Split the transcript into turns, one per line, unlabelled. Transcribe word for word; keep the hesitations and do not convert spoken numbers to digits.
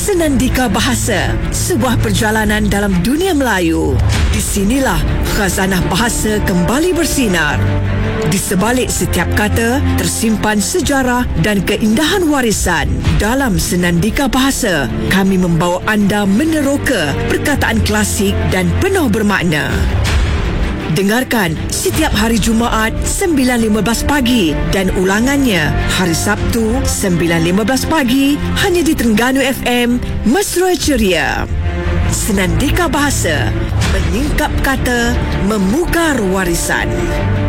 Senandika Bahasa, sebuah perjalanan dalam dunia Melayu. Di sinilah khazanah bahasa kembali bersinar. Di sebalik setiap kata tersimpan sejarah dan keindahan warisan. Dalam Senandika Bahasa, kami membawa anda meneroka perkataan klasik dan penuh bermakna. Dengarkan setiap hari Jumaat sembilan lima belas pagi dan ulangannya hari Sabtu sembilan lima belas pagi hanya di Terengganu F M Mesra Ceria. Senandika Bahasa, menyingkap kata, memukar warisan.